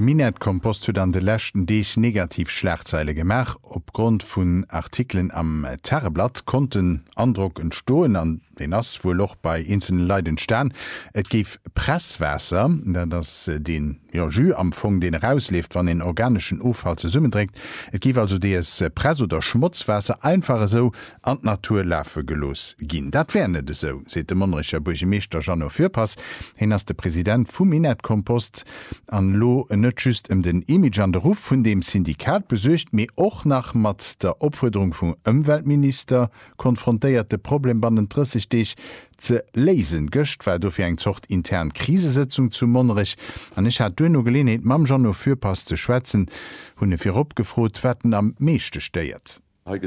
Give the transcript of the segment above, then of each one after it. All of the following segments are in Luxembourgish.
De Minetkompost huet an de lächten Deeg negativ Schlagzeile gemach. Opgrund vun Artikeln am Terreblatt konnten Andruck entstoen an den ass wo loch bei einzelnen Leiden stern. Et gif Presswässer, das den Ju am Fong den rausleft, wann den organischen Ofall ze summen trägt. Et gif also dees Press oder Schmutzwässer einfache so an d Naturläfe gelos ginn. Dat wärne de so, se de monrecher Burgemeester Jean Fürpass, hin ass de Präsident vum Minetkompost an Lo net just den Image an der Ruf vun dem Syndikat besucht, méi och nach mat der Opforderung vum Umweltminister konfrontéierte Problembanden 30 Dich ze lesen gëcht, weil du fir eng zocht intern Krisesitzung zu Monrich. An ich hat duno gelehet mam Jean Fürpass ze schwätzen, hunne fir opgefrot wetten am meeschte steiert.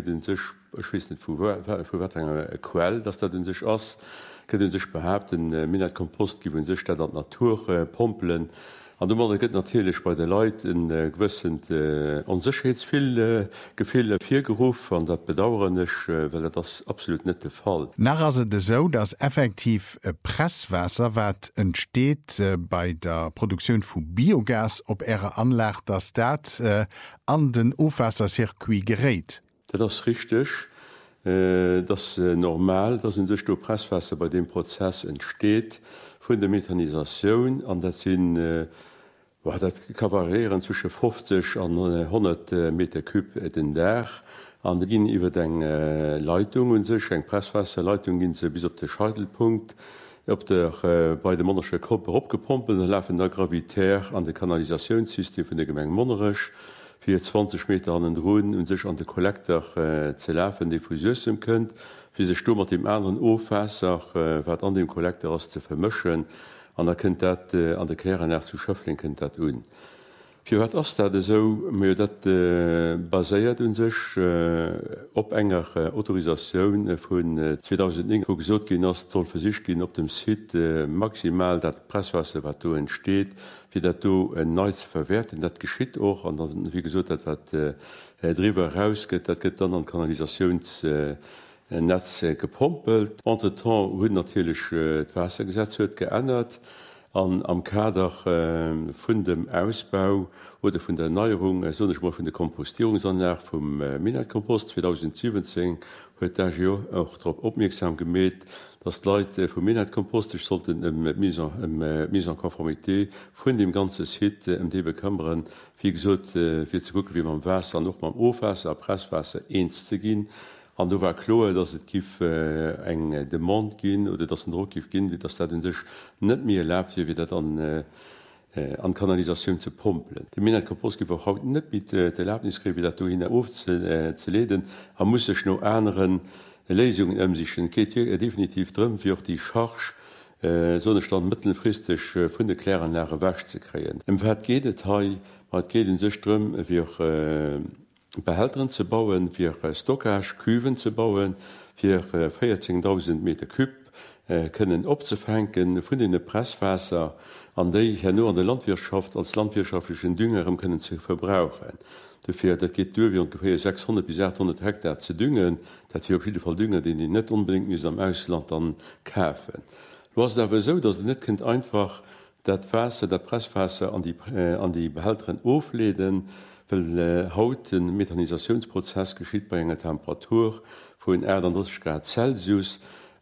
Quell, dass dat sech ass gët sech behaupten Minetkompost giwen sech dat Natur pompelen. An du gëtt natilech bei de Leiit en gewëssen Onsicherheitsvill Gefehle firgeruf an dat bedauernech, well das absolut net de Fall. Nach se de so, dats effektiv Presswässer wat entsteet bei der Produktion vu Biogas op Äre Anlag, dats dat an den Ofwasserzirkuit gereet. Dat ass richtig. Das normal, dat sech do Presswasser bei dem Prozess entsteet vun der Methanisation an dat sinn dat kann variieren zwischen 50 an 100 Meter Küb den Dach. An de ginn iwwer eng Leitung un sech eng Presswasserleitung ginn se bis op den Scheitelpunkt, op der bei de Monnersche Kopper opgepompelt, läfen der gravitär an de Kanalisationssystem vun de Gemeng Monnerech, 20 Meter an den Droden und sech an de Kollektor ze läfen, de fusem kënnt, fir se stummert dem anderen Ofässer wat an dem Kollektor ass ze vermëschen, an der kënnt dat an de Klären er zu schëffling kënnt dat un. Fi wat ass dat so mé dat baséiert un sech op enger Autorisatioun vun 2009 wo gesot ginn ass zoll fir sich ginn op dem Site maximal dat Presswasser wat do entsteet, fir dat do en neis verwerten. Dat geschitt och an wie gesot dat wat drwer rausgëtt, dat gëtt dann an Kanalisationsnetz gepompelt. Entretemps hunn natilech d'Wassergesetz huet geënnert. Am Kader vun dem Ausbau oder vun der Erneuerung sonech mal vun der Kompostierungsanlage vum Minetkompost 2017 huet DGO auch darauf opmerksam gemet, dass Leute vum Minetkompost sollten mise en Konformité vun dem ganze Site de bekömmeren, wie gesot fir ze gucken, wie man Wasser noch ma Ofwasser a Presswasser eens ze ginn. An do war kloe, dats et gif eng Demand ginn oder dats en Druck gif ginn, wie dats dat sech net mir erlaubt wie dat an Kanalisaun ze pumpelen. De Minetkompost giwer haut net mit d'Erlaubnis krit, wie dat do hin of ze leden, muss sech no anderen Lesungen ëmsichen. Keet definitiv drëm fir die Charge sonne stand mittelfristig vun de Klären näre wäch ze kreien. Wat geht et wat geht in sech drëm wie Behälteren zu bauen, fir Stockage, Küven zu bauen, fir 14.000 Meter Küb können opzefänken vun den Presswässer, an déi ja nur an der Landwirtschaft als landwirtschaftlichen Düngerem können ze verbrauchen. Dafür, dat geht wie ungefähr 600 bis 800 Hektar zu düngen, dat fir op jeden Fall Dünger, den die net unbedingt mis am Ausland dann käfen. Was dawer so, dat net kind einfach dat Wässer, der Presswässer an die Behälteren aufleden, weil haut den Methanisationsprozess geschieht bei enger Temperatur vun 30 Grad Celsius.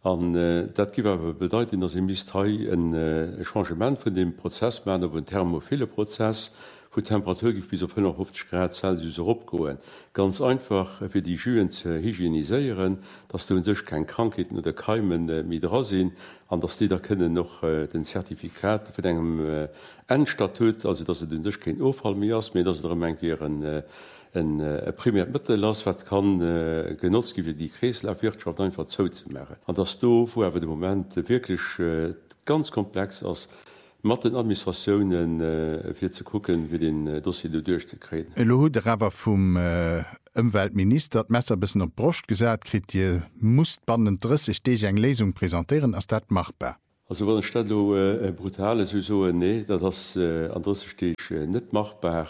Dat gi awer bedeuten, dats im Mistei en Changement vun dem Prozess man op een thermophile Prozess, wo Temperatur gift bis op 50 Grad Celsius opgoen. Ganz einfach fir die Juen ze hygieniseieren, dats du sech kein Krankheiten oder Keimen mitdra sinn, an dats die da kënnen noch den Zertifikat vun engem Endstatut, also dats se den sech kein Ofall mé ass, méi dats engieren en primär Mëttel lass, wat kann genotzt gi die Kreislaufwirtschaft einfach zo ze meren. An das do, wo awer de Moment wirklich ganz komplex ass mat den Administrationen fir ze kucken, wie den Dossier do durchzekrieden. Lo der Rawer vum Umweltminister dat Messer bisssen op Brocht gesät, krit je muss banden 30 Dech eng Lesung präsentieren, ass dat machbar. Also wann Stadt brutale so nee, dat das an 30 Stech net machbar.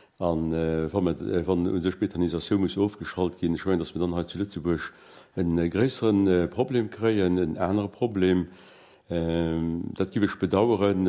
Van unser Spetanisation muss aufgeschaltet gehen, ich meine, dass wir dann halt zu Lützeburg ein größeren Problem kreien, ein anderes Problem. Dat giwech bedauern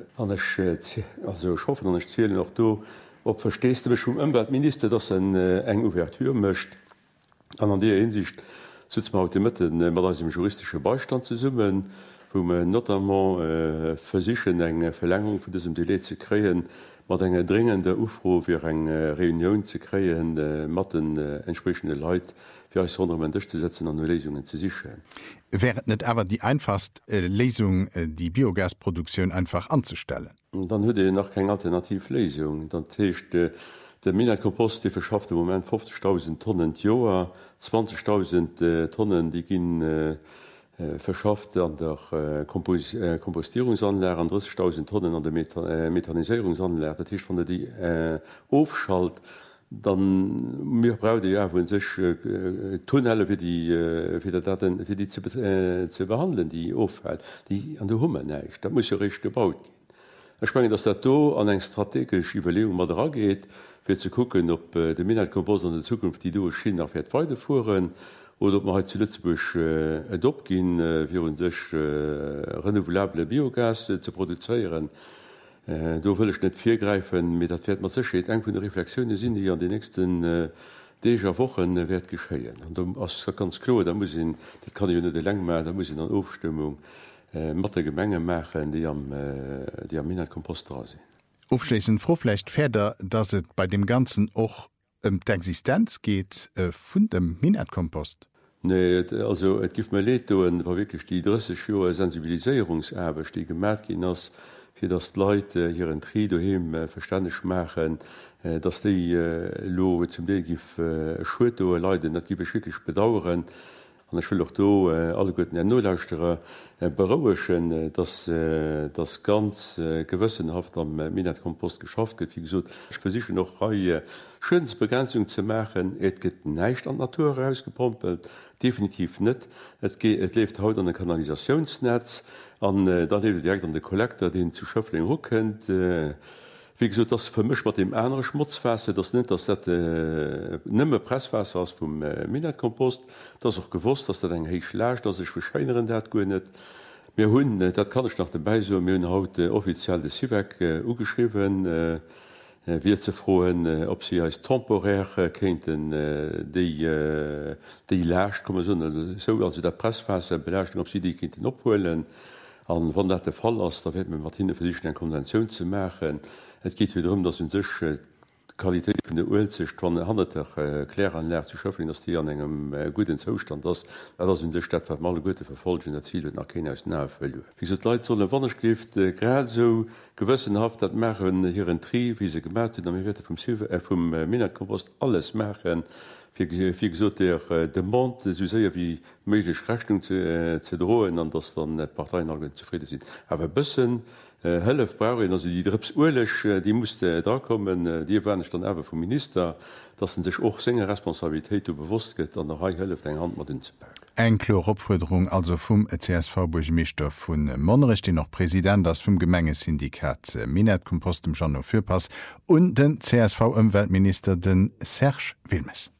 hoffe an ziele noch do op verstest duch vum Umweltminister, dats en eng Ouvertür mëcht an der Hinsicht sitzt man haut Mitten mat dem juristische Beistand ze summen, wo man notamment versichen eng Verlängerung vu diesem Delé ze kreen, mat enge dringende Ufro fir eng Reunion ze kreien mat den entsprechende Leiit fir Sonderment durchzusetzen an Lesungen ze sichern. Wäret net awer die einfachst Lesung die Biogasproduktion einfach anzustellen. Dann huet nach keng Alternativlesung. Dan techt der Minkompost die verschafft im moment 50.000 Tonnen Joer, 20.000 Tonnen die ginn verschafft an der Kompostierungsanlehre, an 30.000 Tonnen an der Methanisierungsanlehre. Dat hicht van der die aufschalt, dann mir braude ja vun sech Tunnelle fir die ze behandeln, die ofhält, die an der Hummer neicht. Dat muss ja rich gebaut gin. Ich meine, dass dat do an eng strategisch Überlegung mat dra geht, fir zu gucken, ob de Minkompost an der Zukunft die do Schien auf weiter fuhren oder ob man halt zu Lützburg opgin fir un sech renouvelable Biogas zu produzieren. Do will ich net firgreifen, mit dat man sech eng vun der Reflexioune sinn, die an die nächsten déger Wochen werd geschéien. ass ganz klo, da muss dat kann ich de Läng da muss an Aufstimmung mat der Gemenge machen, die am Minkompost dra sinn. Aufschließend frohflecht Pferder, dass es bei dem Ganzen auch d'Existenz geht vun dem Minkompost. Nee, also et gift mir leet war wirklich die 30 Joer Sensibiliséierungserbe, die gemerk gin ass fir dat Leute hier en Tri doheem verständlich machen, dats déi lo zum Deel gif Schwetoe leiden, dat gi wirklich bedauern. Und ich will auch do alle goten Nolauusterer berouechen, dass das ganz gewëssenhaft am Minkompost geschafft gët. Wie gesagt, ich versiche noch Reihe Schönsbegrenzung zu machen. Et gët neicht an Natur rausgepompelt, definitiv net. Et lebt haut an den Kanalisationsnetz, an da lebt direkt an den Kollektor, den zu Schöffling ruckend. Wie gesagt, das vermischt mat dem enere Schmutzfässe, das nennt das nëmme Pressfässer ass vum Minkompost, das auch gewusst, dass dat eng héich schlächt, dat ich verscheineren dat go net. Mir hunn dat kann ich nach dabei so mir hun haut offiziell de Siweg ugeschriwen, wie ze froen, ob sie als temporär kenten déi lächt komme so also der Pressfäse belächtung, ob sie die kenten opholen. An wann dat der Fall ass, da wird mir Martine verdichten en Konvention zu machen. Es geht wiederum, dass un sech Qualität vun der Uelzech wann handeter klären lä zu schöffen, dass die an engem guten Zustand ass hun sech dat mal gote verfolgen erzielt nach Ken aus na. Wie se Leiit solle Wannnerskrift grad so gewëssenhaft dat Mächen hier en Tri, wie se gemerkt hun, am vum Minkompost alles machen. Wie gesot de Mont séier wie méiglech Rechnung ze droen, an dats dann Parteiien all zufriede sinn. Awer bëssen hëllef brauin, also die Drps Urlech, die musste da kommen, die wären dann ewer vum Minister, dat sech och senger Responsabiltäit bewusst gët, an der Rei hëllef eng Hand mat dun ze berg. Eng Kloropforderung also vum CSV-Burgmeester vun Monrecht, den noch Präsident ass vum Gemengesyndikat Minkompost dem Janno Fürpass und den CSV-Umweltminister den Serge Wilmes.